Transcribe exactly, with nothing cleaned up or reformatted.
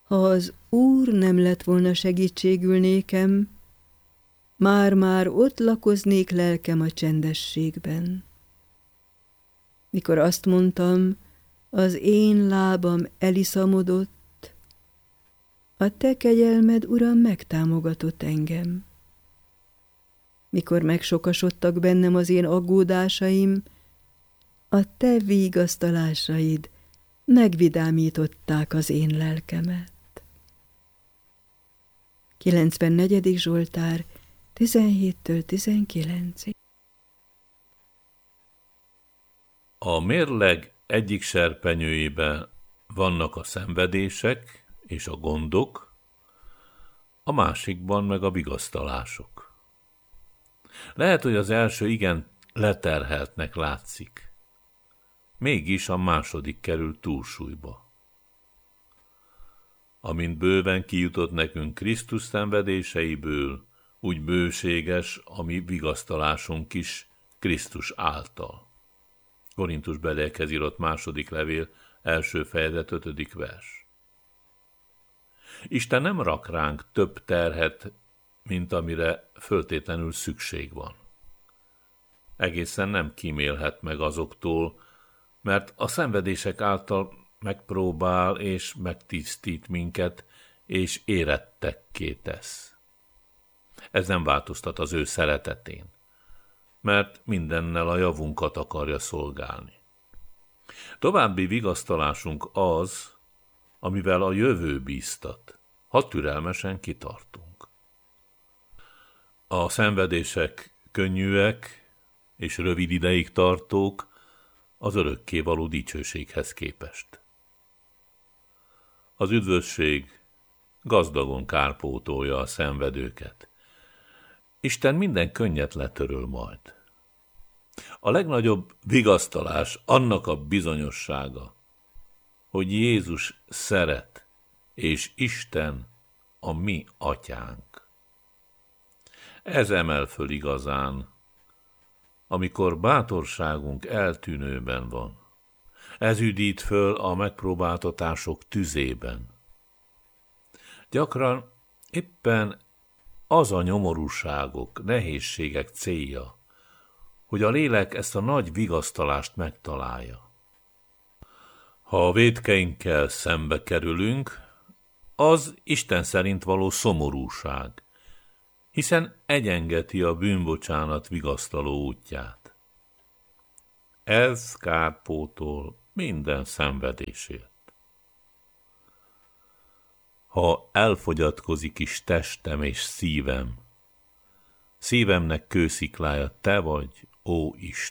Ha az Úr nem lett volna segítségül nékem, már-már ott lakoznék lelkem a csendességben. Mikor azt mondtam, az én lábam eliszamodott, a te kegyelmed, Uram, megtámogatott engem. Mikor megsokasodtak bennem az én aggódásaim, a te vigasztalásaid megvidámították az én lelkemet. kilencvennegyedik Zsoltár, tizenhéttől tizenkilencig. A mérleg egyik serpenyőjében vannak a szenvedések és a gondok, a másikban meg a vigasztalások. Lehet, hogy az első igen leterheltnek látszik, mégis a második kerül túlsúlyba. Amint bőven kijutott nekünk Krisztus szenvedéseiből, úgy bőséges a mi vigasztalásunk is Krisztus által. Korintusbeliekhez írott második levél, első fejezet, ötödik vers. Isten nem rak ránk több terhet, mint amire föltétlenül szükség van. Egészen nem kímélhet meg azoktól, mert a szenvedések által megpróbál és megtisztít minket, és érettekké tesz. Ez nem változtat az ő szeretetén, mert mindennel a javunkat akarja szolgálni. További vigasztalásunk az, amivel a jövő bíztat, ha türelmesen kitartunk. A szenvedések könnyűek és rövid ideig tartók az örökkévaló dicsőséghez képest. Az üdvösség gazdagon kárpótolja a szenvedőket. Isten minden könnyet letöröl majd. A legnagyobb vigasztalás annak a bizonyossága, hogy Jézus szeret, és Isten a mi atyánk. Ez emel föl igazán, amikor bátorságunk eltűnőben van. Ez üdít föl a megpróbáltatások tüzében. Gyakran éppen az a nyomorúságok, nehézségek célja, hogy a lélek ezt a nagy vigasztalást megtalálja. Ha a vétkeinkkel szembe kerülünk, az Isten szerint való szomorúság, hiszen egyengeti a bűnbocsánat vigasztaló útját. Ez kárpótol minden szenvedésért. Ha elfogyatkozik is testem és szívem, szívemnek kősziklája te vagy, ó Isten.